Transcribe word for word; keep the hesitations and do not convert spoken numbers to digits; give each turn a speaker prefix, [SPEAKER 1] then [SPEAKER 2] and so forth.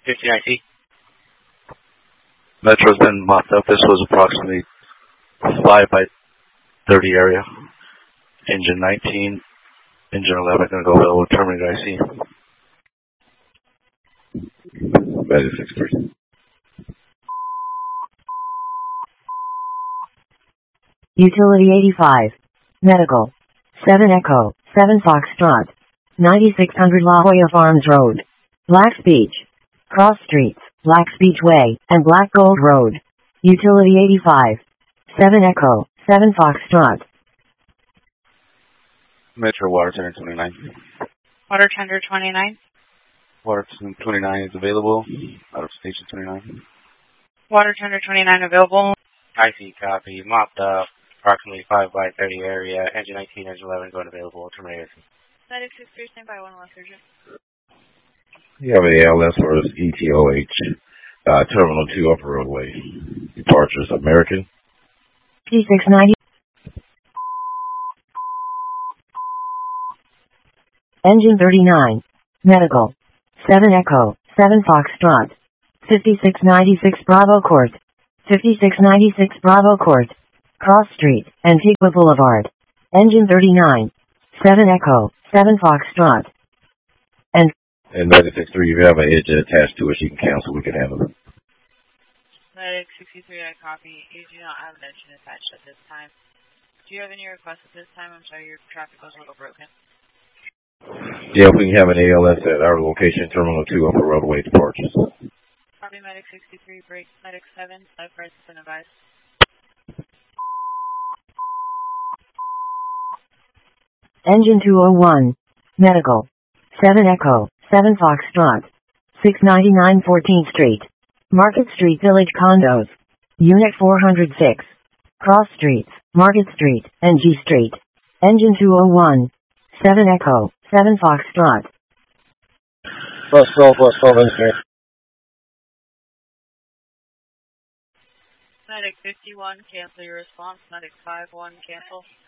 [SPEAKER 1] fifteen I C.
[SPEAKER 2] Metro's been mopped up. This was approximately five by thirty area. Engine nineteen, engine eleven going to go available. Terminated I C.
[SPEAKER 3] Medic six three.
[SPEAKER 4] Utility eighty-five. Medical. seven Echo, seven Foxtrot. ninety-six hundred La Jolla Farms Road. Blacks Beach. Cross Streets, Blacks Beach Way, and Black Gold Road. Utility eighty-five. seven Echo, seven Foxtrot.
[SPEAKER 3] Metro Water Tender twenty-nine.
[SPEAKER 5] Water Tender twenty-nine.
[SPEAKER 3] Water Tender twenty-nine is available. Out of Station twenty-nine.
[SPEAKER 5] Water Tender twenty-nine available.
[SPEAKER 1] I C copy. Mopped up. Approximately five by thirty area. Engine nineteen, engine eleven going available. Terminated.
[SPEAKER 5] Medic six three, stand by one less urgent.
[SPEAKER 3] You have an A L S for E T O H. Uh, Terminal two Upper Roadway. Departures American.
[SPEAKER 4] P six ninety. Engine thirty-nine. Medical. seven Echo, seven Foxtrot. fifty-six ninety-six Bravo Court. fifty-six ninety-six Bravo Court. Cross Street, Antigua Boulevard. Engine thirty-nine. seven Echo, seven Foxtrot. And
[SPEAKER 3] And Medic six three, if you have an edge attached to it, you can cancel. We can handle it.
[SPEAKER 5] Medic sixty-three, I copy. You do not have an engine attached at this time. Do you have any requests at this time? I'm sorry, your traffic was a little broken.
[SPEAKER 3] Yeah, we have an A L S at our location, Terminal two Upper Roadway Departures.
[SPEAKER 5] Copy, Medic sixty-three, break, Medic seven, live presence and advice.
[SPEAKER 4] Engine two oh one. Medical. seven Echo, seven Foxtrot. six ninety-nine fourteenth Street. Market Street Village Condos. Unit four oh six. Cross Streets, Market Street, and G Street. Engine two oh one. seven Echo, seven Foxtrot.
[SPEAKER 6] Bus twelve, bus twelve, engineer.
[SPEAKER 5] Medic fifty-one, cancel your response. Medic five one, cancel.